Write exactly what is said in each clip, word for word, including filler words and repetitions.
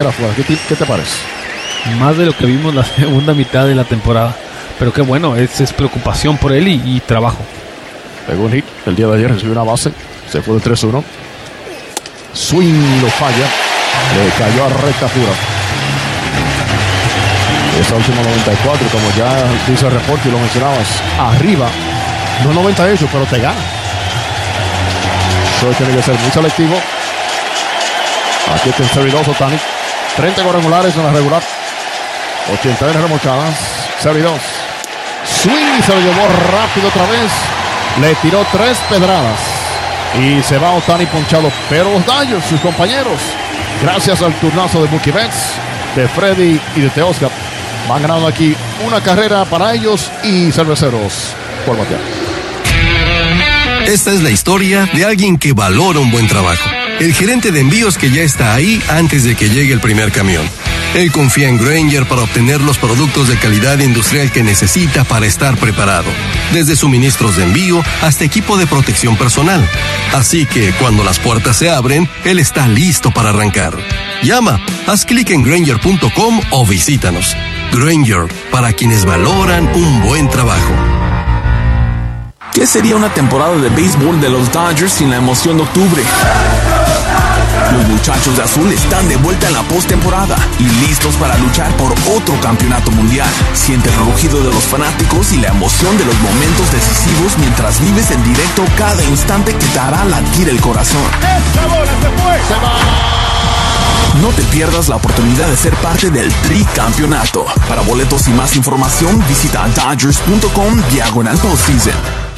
queda fuera. ¿Qué te, qué te parece? Más de lo que vimos la segunda mitad de la temporada. Pero qué bueno, es, es preocupación por él y, y trabajo. Pegó un hit el día de ayer, recibió una base. Se fue de tres uno. Swing lo falla. Le cayó a recta pura. Esta última noventa y cuatro, como ya dice el reporte y lo mencionabas, arriba, no noventa y ocho, pero te gana. Eso tiene que ser muy selectivo. Aquí está en serie dos, Ohtani. treinta cuadrangulares en la regular. ochenta y uno remolcadas. Serie dos. Swing, se lo llevó rápido otra vez. Le tiró tres pedradas. Y se va Ohtani ponchado. Pero los Dodgers, sus compañeros, gracias al turnazo de Mookie Betts, de Freddy y de Teoscar, van ganando aquí una carrera para ellos y Cerveceros por batear. Esta es la historia de alguien que valora un buen trabajo. El gerente de envíos que ya está ahí antes de que llegue el primer camión. Él confía en Grainger para obtener los productos de calidad industrial que necesita para estar preparado. Desde suministros de envío hasta equipo de protección personal. Así que cuando las puertas se abren, él está listo para arrancar. Llama, haz clic en Grainger punto com o visítanos. Grainger, para quienes valoran un buen trabajo. ¿Qué sería una temporada de béisbol de los Dodgers sin la emoción de octubre? Los muchachos de azul están de vuelta en la postemporada y listos para luchar por otro campeonato mundial. Siente el rugido de los fanáticos y la emoción de los momentos decisivos mientras vives en directo cada instante que te hará latir el corazón. ¡Esta bola se fue! ¡Se va! No te pierdas la oportunidad de ser parte del tricampeonato. Para boletos y más información, visita Dodgers punto com diagonal postseason.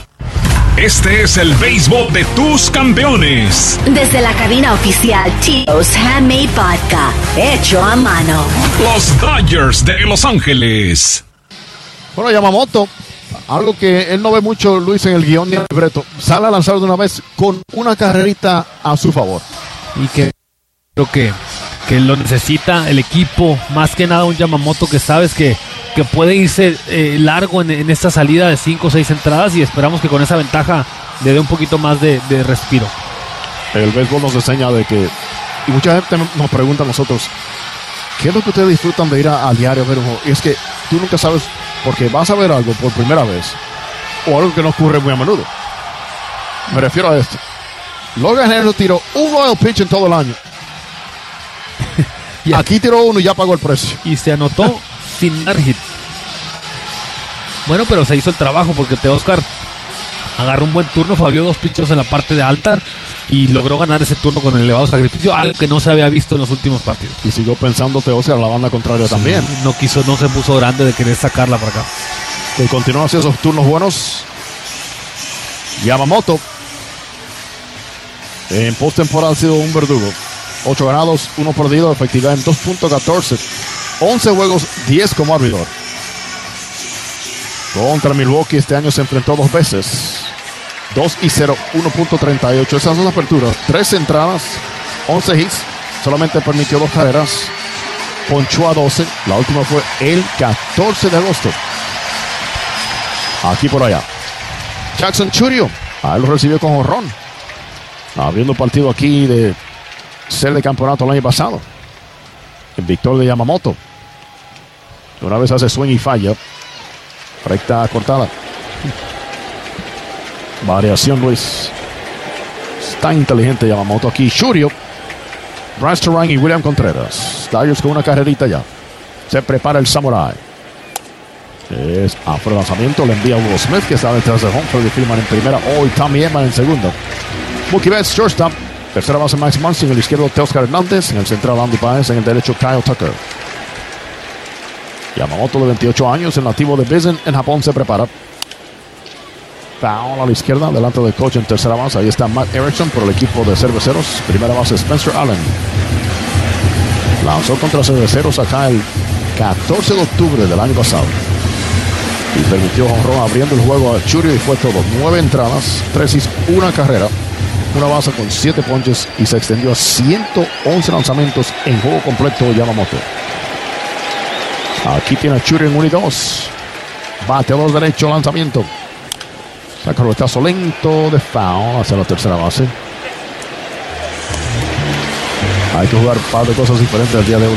Este es el béisbol de tus campeones. Desde la cabina oficial, Tito's Handmade Vodka, hecho a mano. Los Dodgers de Los Ángeles. Bueno, Yamamoto, algo que él no ve mucho, Luis, en el guión ni en el libreto, sale a lanzar de una vez con una carrerita a su favor. Y que creo que, que lo necesita el equipo, más que nada un Yamamoto que sabes que que puede irse eh, largo en, en esta salida de cinco o seis entradas y esperamos que con esa ventaja le dé un poquito más de, de respiro. El béisbol nos enseña de que, y mucha gente nos pregunta a nosotros, ¿qué es lo que ustedes disfrutan de ir a, a diario a ver un juego? Y es que tú nunca sabes, porque vas a ver algo por primera vez o algo que no ocurre muy a menudo. Me refiero a esto. Logan Henry tiró un wild pitch en todo el año. Aquí tiró uno y ya pagó el precio. Y se anotó sin dar hit. Bueno, pero se hizo el trabajo porque Teoscar agarró un buen turno, fabió dos pitchers en la parte de alta y logró ganar ese turno con el elevado sacrificio, algo que no se había visto en los últimos partidos. Y siguió pensando Teoscar a la banda contraria sí, también. No quiso, no se puso grande de querer sacarla para acá. Y continuó haciendo esos turnos buenos. Yamamoto en postemporada ha sido un verdugo. ocho ganados, uno perdido, efectividad en dos punto catorce. once juegos, diez como árbitro. Contra Milwaukee este año se enfrentó dos veces. dos y cero, uno punto treinta y ocho. Esas son las aperturas. tres entradas, once hits. Solamente permitió dos carreras. Ponchó a doce. La última fue el catorce de agosto. Aquí por allá. Jackson Chourio. Ahí lo recibió con jonrón. Abriendo partido aquí de ser de campeonato el año pasado. El victoria de Yamamoto. Una vez hace swing y falla. Recta cortada. Variación, Luis. Está inteligente Yamamoto aquí. Chourio, Bryce Terang y William Contreras. Dodgers con una carrerita ya. Se prepara el Samurai. Es afro lanzamiento. Le envía a Will Smith, que está detrás de home. Freddie Freeman en primera. Hoy Tommy Edman en segunda. Mookie Betts, shortstop. Tercera base Max Muncy. En el izquierdo Teoscar Hernández. En el central Andy Páez. En el derecho Kyle Tucker. Yamamoto de veintiocho años. El nativo de Bizen en Japón se prepara. Foul a la izquierda. Delante del coach en tercera base. Ahí está Matt Erickson por el equipo de Cerveceros. Primera base Spencer Allen. Lanzó contra Cerveceros acá el catorce de octubre del año pasado. Y permitió jonrón abriendo el juego a Chourio y fue todo. Nueve entradas, tres hits, una carrera. Una base con siete ponches y se extendió a ciento once lanzamientos en juego completo Yamamoto. Aquí tiene a Chourio en uno y dos. Bateador derecho, lanzamiento. Saca el retazo lento de foul hacia la tercera base. Hay que jugar un par de cosas diferentes el día de hoy.